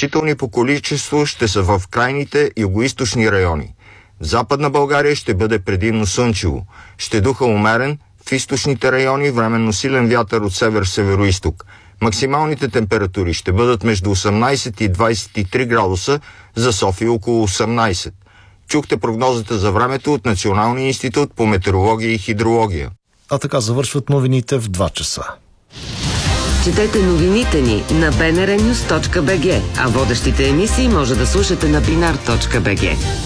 Значителни по количество ще са в крайните югоизточни райони. В Западна България ще бъде предимно слънчево. Ще духа умерен, в източните райони временно силен вятър от север-североизток. Максималните температури ще бъдат между 18 и 23 градуса, за София около 18. Чухте прогнозата за времето от Националния институт по метеорология и хидрология. А така завършват новините в 2 часа. Четете новините ни на bnrnews.bg, а водещите емисии може да слушате на binar.bg.